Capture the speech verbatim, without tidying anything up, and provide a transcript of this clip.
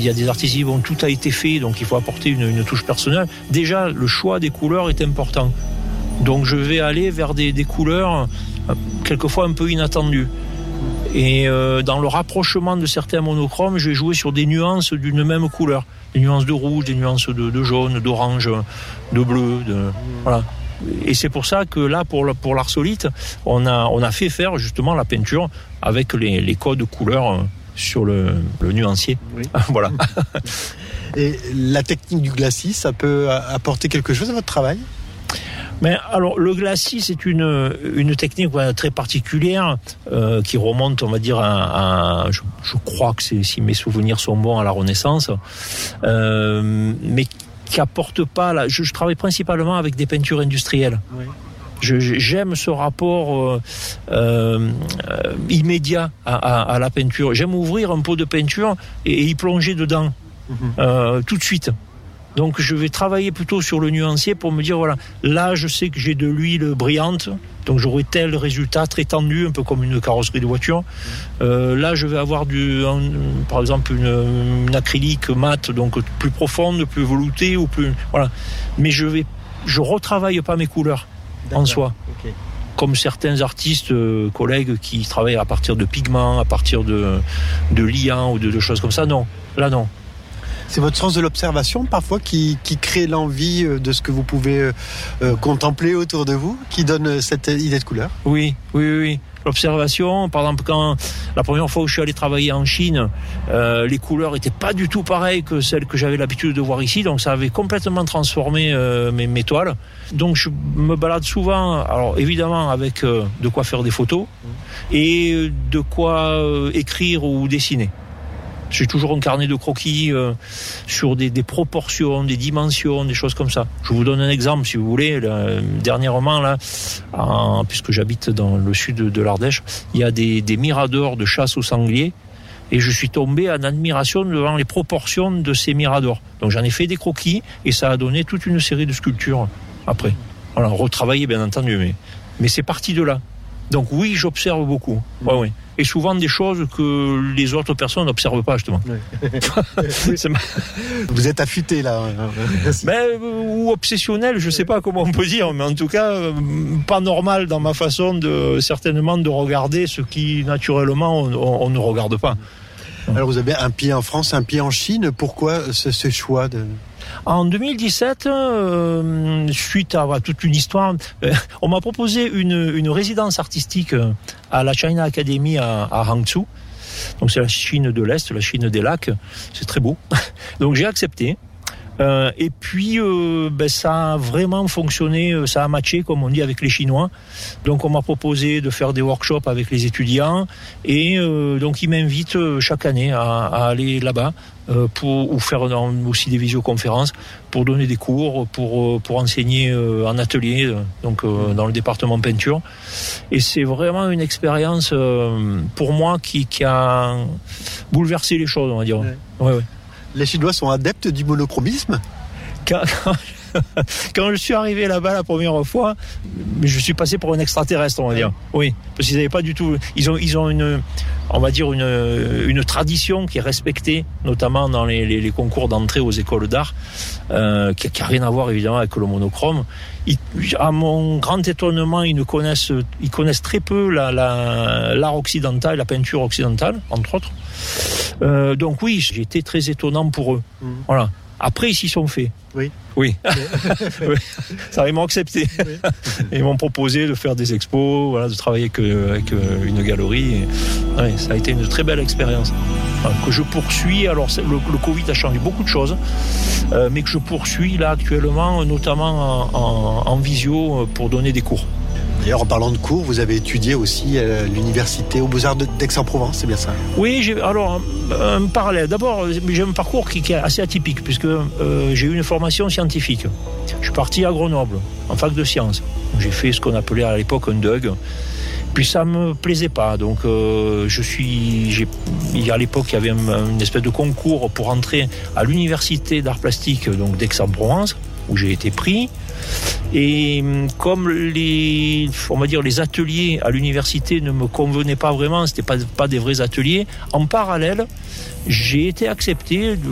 il y a des artistes qui vont, tout a été fait, donc il faut apporter une, une touche personnelle. Déjà, le choix des couleurs est important. Donc je vais aller vers des, des couleurs quelquefois un peu inattendues. Et euh, dans le rapprochement de certains monochromes, je vais jouer sur des nuances d'une même couleur. Des nuances de rouge, des nuances de, de jaune, d'orange, de bleu, de, voilà. Et c'est pour ça que là, pour, pour l'Arsolite, on a, on a fait faire justement la peinture avec les, les codes couleurs sur le, le nuancier. Oui. Voilà. Et la technique du glacis, ça peut apporter quelque chose à votre travail ? Mais alors, le glacis, c'est une, une technique ouais, très particulière euh, qui remonte, on va dire, à, à je, je crois que c'est, si mes souvenirs sont bons, à la Renaissance, euh, mais qui apporte pas. La, je, je travaille principalement avec des peintures industrielles. Oui. Je, j'aime ce rapport euh, euh, immédiat à, à, à la peinture. J'aime ouvrir un pot de peinture et, et y plonger dedans mmh. euh, tout de suite. Donc je vais travailler plutôt sur le nuancier pour me dire, voilà, là je sais que j'ai de l'huile brillante, donc j'aurai tel résultat très tendu, un peu comme une carrosserie de voiture. Euh, là je vais avoir du, un, par exemple une, une acrylique mate, donc plus profonde, plus veloutée, ou plus, voilà. Mais je vais, je retravaille pas mes couleurs. D'accord. En soi. Okay. Comme certains artistes, euh, collègues qui travaillent à partir de pigments, à partir de, de liants ou de, de choses comme ça. Non, là non. C'est votre sens de l'observation parfois qui, qui crée l'envie de ce que vous pouvez euh, contempler autour de vous, qui donne cette idée de couleur ? Oui, oui, oui. oui. L'observation, par exemple, quand la première fois où je suis allé travailler en Chine, euh, les couleurs n'étaient pas du tout pareilles que celles que j'avais l'habitude de voir ici, donc ça avait complètement transformé euh, mes, mes toiles. Donc je me balade souvent, alors évidemment avec euh, de quoi faire des photos et de quoi euh, écrire ou dessiner. J'ai toujours un carnet de croquis euh, sur des, des proportions, des dimensions, des choses comme ça. Je vous donne un exemple, si vous voulez. Là, dernièrement, là, en, puisque j'habite dans le sud de, de l'Ardèche, il y a des, des miradors de chasse aux sangliers. Et je suis tombé en admiration devant les proportions de ces miradors. Donc j'en ai fait des croquis et ça a donné toute une série de sculptures après. Voilà, retravaillé bien entendu, mais, mais c'est parti de là. Donc oui, j'observe beaucoup. Ouais, ouais. Et souvent des choses que les autres personnes n'observent pas, justement. Oui. Ma... Vous êtes affûté, là. Mais, ou obsessionnel, je ne sais pas comment on peut dire, mais en tout cas, pas normal dans ma façon, de, certainement, de regarder ce qui, naturellement, on, on ne regarde pas. Alors vous avez un pied en France, un pied en Chine. Pourquoi ce, ce choix de... En deux mille dix-sept, euh, suite à, à toute une histoire, euh, on m'a proposé une, une résidence artistique à la China Academy à, à Hangzhou. Donc c'est la Chine de l'Est, la Chine des lacs. C'est très beau. Donc j'ai accepté. Euh, et puis euh, ben, ça a vraiment fonctionné, ça a matché comme on dit avec les Chinois. Donc on m'a proposé de faire des workshops avec les étudiants et euh, donc ils m'invitent chaque année à, à aller là-bas euh, pour ou faire aussi des visioconférences pour donner des cours, pour pour enseigner euh, en atelier, donc euh, dans le département peinture. Et c'est vraiment une expérience euh, pour moi qui qui a bouleversé les choses, on va dire. Ouais, ouais. ouais. Les Chinois sont adeptes du monochromisme ? Quand, quand, quand je suis arrivé là-bas la première fois, je suis passé pour un extraterrestre, on va dire. Oui, parce qu'ils n'avaient pas du tout. Ils ont, ils ont une, on va dire une, une tradition qui est respectée, notamment dans les, les, les concours d'entrée aux écoles d'art, euh, qui n'a rien à voir évidemment avec le monochrome. Ils, à mon grand étonnement, ils ne connaissent, ils connaissent très peu la, la, l'art occidental, la peinture occidentale, entre autres. Euh, donc oui, j'ai été très étonnant pour eux. Mmh. Voilà. Après, ils s'y sont faits. Oui. Oui. oui. Ça, ils m'ont accepté. Oui. Ils m'ont proposé de faire des expos, voilà, de travailler avec, avec une galerie. Et, ouais, ça a été une très belle expérience. Enfin, que je poursuis. Alors, le, le Covid a changé beaucoup de choses, euh, mais que je poursuis là actuellement, notamment en, en, en visio pour donner des cours. D'ailleurs, en parlant de cours, vous avez étudié aussi à l'université aux Beaux-Arts d'Aix-en-Provence, c'est bien ça ? Oui, j'ai, alors, un, un parallèle. D'abord, j'ai un parcours qui, qui est assez atypique, puisque euh, j'ai eu une formation scientifique. Je suis parti à Grenoble, en fac de sciences. J'ai fait ce qu'on appelait à l'époque un D U G. Puis ça me plaisait pas, donc euh, je suis. J'ai, à l'époque, il y avait un, une espèce de concours pour entrer à l'université d'art plastique, donc d'Aix-en-Provence, où j'ai été pris. Et comme les, on va dire, les ateliers à l'université ne me convenaient pas vraiment, c'était pas, pas des vrais ateliers, en parallèle, j'ai été accepté